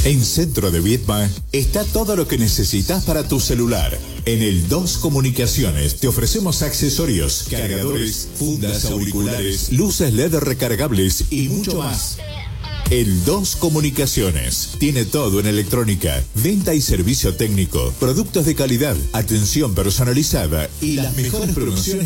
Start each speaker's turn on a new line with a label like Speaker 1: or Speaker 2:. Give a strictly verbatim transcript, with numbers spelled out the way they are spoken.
Speaker 1: En Centro de Viedma está todo lo que necesitas para tu celular. En el dos Comunicaciones te ofrecemos accesorios, cargadores, fundas, auriculares, luces L E D recargables y mucho más. El dos Comunicaciones tiene todo en electrónica, venta y servicio técnico, productos de calidad, atención personalizada y las mejores producciones